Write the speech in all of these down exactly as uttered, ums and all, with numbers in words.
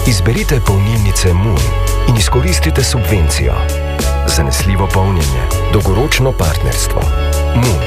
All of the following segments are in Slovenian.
Izberite polnilnice Moon in izkoristite subvencijo. Zanesljivo polnjenje, dolgoročno partnerstvo. Moon.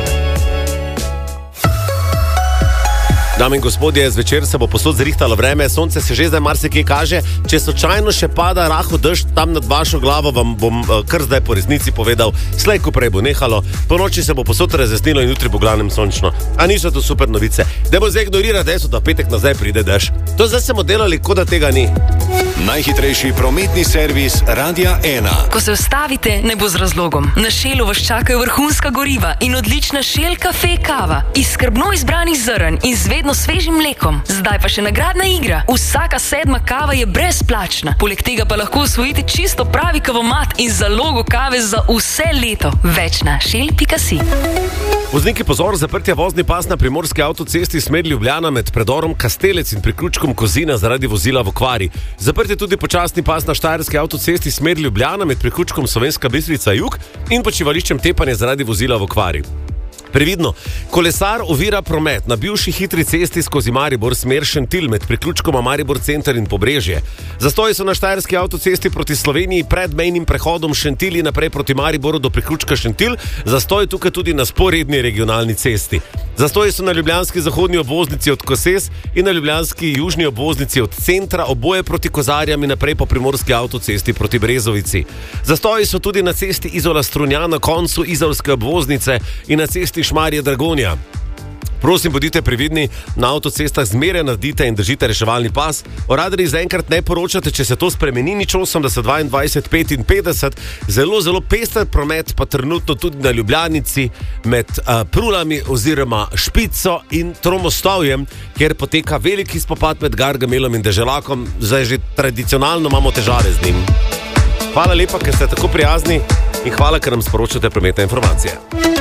Dame in gospodje, zvečer se bo posod zrihtalo vreme, sonce se že zdaj marsikje kaže. Če slučajno še pada rahel dež tam nad vašo glavo, vam bom kar zdaj po resnici povedal, slej ko prej bo nehalo, po noči se bo posod razjasnilo in jutri bo glavnem sončno. A niso to super novice. Dajmo zdaj ignorirati dejstvo, da petek nazaj pride dež. To zdaj smo delali, kot da tega ni. Najhitrejši prometni servis Radia ena. Ko se ustavite, ne bo z razlogom. Na Shellu vas čakajo vrhunska goriva in odlična Shell kafe kava iz skrbno izbranih zrn in z vedno svežim mlekom. Zdaj pa še nagradna igra. Vsaka sedma kava je brezplačna. Poleg tega pa lahko osvojite čisto pravi kavomat in zalogo kave za vse leto. Več na shell pika si. Vozniki, pozor, zaprtja vozni pas na primorski avtocesti smer Ljubljana med predorom Kastelec in priključkom Kozina zaradi vozila v okvari. Zaprt je tudi počasni pas na štajerski avtocesti smer Ljubljana med priključkom Slovenska Bistrica jug in počivališčem Tepanje zaradi vozila v okvari. Previdno, kolesar ovira promet na bivši hitri cesti skozi Maribor smer Šentilj med priključkoma Maribor center in Pobrežje. Zastoji so na štajerski avtocesti proti Sloveniji pred mejnim prehodom Šentilj in naprej proti Mariboru do priključka Šentilj, zastoji tukaj tudi na sporedni regionalni cesti. Zastoji so na ljubljanski zahodni obvoznici od Koses in na ljubljanski južni obvoznici od centra, oboje proti Kozarjam in naprej po primorski avtocesti proti Brezovici. Zastoji so tudi na cesti Izola-Strunjan na koncu izolske obvoznice in na cesti Šmarje Dragonja. Prosim, bodite previdni, na avtocestah zmeraj naredite in držite reševalni pas. O radarjih zaenkrat ne poročate, če se to spremeni, nič osemdeset, dvaindvajset, petinpetdeset. Zelo, zelo pester promet pa trenutno tudi na Ljubljanici med uh, Prulami oziroma Špico in Tromostovjem, kjer poteka veliki spopad med Gargamelom in Deželakom. Zdaj že tradicionalno imamo težave z njim. Hvala lepa, ker ste tako prijazni in hvala, ker nam sporočate prometne informacije.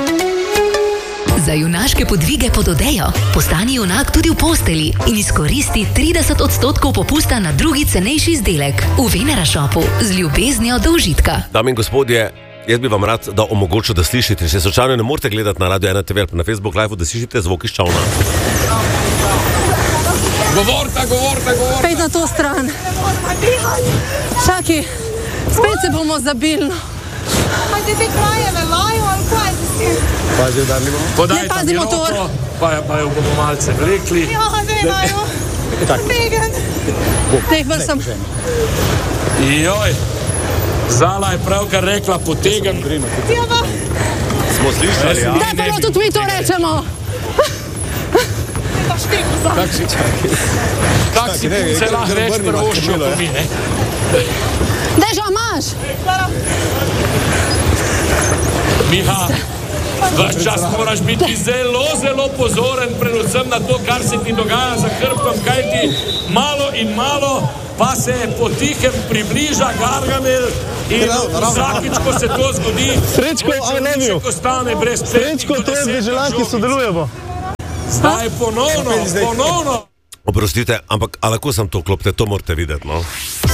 Za junaške podvige pod odejo postani junak tudi v posteli in izkoristi trideset odstotkov popusta na drugi cenejši izdelek v Venera Shopu z ljubeznijo do užitka. Dame in gospodje, jaz bi vam rad, da omogočil, da slišite. Če slučajno ne morete gledati na Radio ena te ve ali na Facebook Live, da slišite zvok iz čovna. Govorta, govorta, govorta. Pej na to stran. Čaki, spet se bomo zabilno. Ajde te krajeve laju, ali kaj se s tem? Pazi, da li bomo? Ne pazi motor. Pa, pa jo bomo malce vlekli. Ja, ne laju. Tegen. Teh vrsem. Joj, Zala je pravkar rekla potegem. Ja, pa. Smo slišali, ja. Da pa tudi mi to rečemo. Pa šteko za. Kak si, kak si punce lahko več prvoščil kot mi, ne? Dežo, imaš? Miha, vaš čas moraš biti zelo, zelo pozoren, predvsem na to, kar se ti dogaja za hrbtom, kaj ti malo in malo pa se potihem približa Gargamel in vsakič, ko se to zgodi, Srečko, I love you. Ostane brez Srečko, to je Deželaki, sodelujemo. Zdaj ponovno, ponovno. Oprostite, ampak a lahko sem to klopte, to morate videti, no?